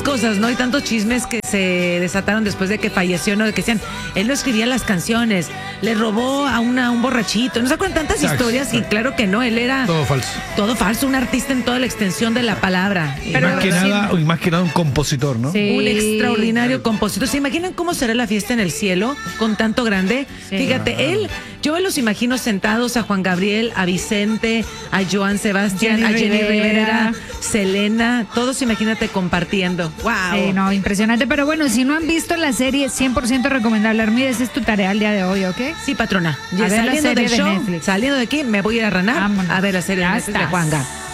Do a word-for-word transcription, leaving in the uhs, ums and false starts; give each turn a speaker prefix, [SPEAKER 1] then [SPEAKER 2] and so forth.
[SPEAKER 1] cosas, ¿no? Y tantos chismes que se desataron después de que falleció, ¿no? De que decían, él no escribía las canciones, le robó a una, un borrachito. ¿No se acuerdan tantas
[SPEAKER 2] Exacto,
[SPEAKER 1] historias?
[SPEAKER 2] exacto.
[SPEAKER 1] Y claro que no, él era...
[SPEAKER 2] Todo falso.
[SPEAKER 1] Todo falso, un artista en toda la extensión de la palabra.
[SPEAKER 2] Y
[SPEAKER 1] Pero
[SPEAKER 2] más que
[SPEAKER 1] sí,
[SPEAKER 2] nada, y más que nada un compositor, ¿no?
[SPEAKER 3] Sí.
[SPEAKER 1] un extraordinario compositor. ¿Se imaginan cómo será la fiesta en el cielo con tanto grande?
[SPEAKER 3] Sí.
[SPEAKER 1] Fíjate, él, yo me los imagino sentados a Juan Gabriel, a Vicente, a Joan Sebastián,
[SPEAKER 3] Jenny
[SPEAKER 1] a Jenny
[SPEAKER 3] Rivera.
[SPEAKER 1] Rivera, Selena, todos imagínate compartiendo. ¡Wow!
[SPEAKER 3] Sí, no, impresionante. Pero bueno, si no han visto la serie, cien por ciento recomendable. Armida, esa es tu tarea el día de hoy, ¿ok?
[SPEAKER 1] Sí, patrona.
[SPEAKER 3] A ver la
[SPEAKER 1] Saliendo
[SPEAKER 3] serie
[SPEAKER 1] del
[SPEAKER 3] de
[SPEAKER 1] show,
[SPEAKER 3] Netflix.
[SPEAKER 1] saliendo de aquí, me voy a ir a ranar
[SPEAKER 3] Vámonos.
[SPEAKER 1] a ver la serie
[SPEAKER 3] Ya
[SPEAKER 1] de Netflix de
[SPEAKER 3] estás.
[SPEAKER 1] Juanga.